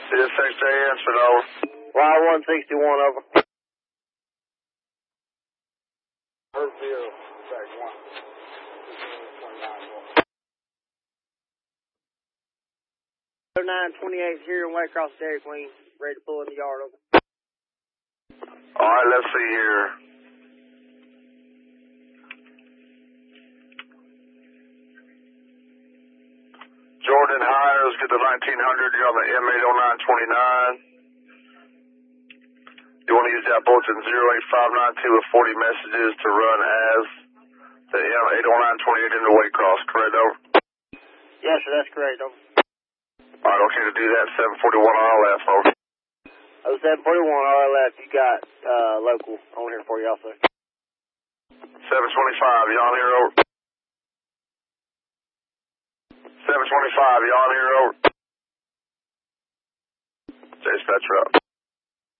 CSXA answered, over. Y161, over. Earthville, track 1. 0928 here in Waycross Dairy Queen. Ready to pull in the yard, over. Alright, let's see here. Jordan Hires, get the 1900, you're on the M80929. You want to use that bulletin 08592 with 40 messages to run as the M80928 into Waycross, correct, over? Yes, sir, that's correct, over. Alright, okay to do that, 741 RLF, over. 0741 RLF, you got local on here for you also. 725, you on here, over? 725, you on here, over? Dispatcher up.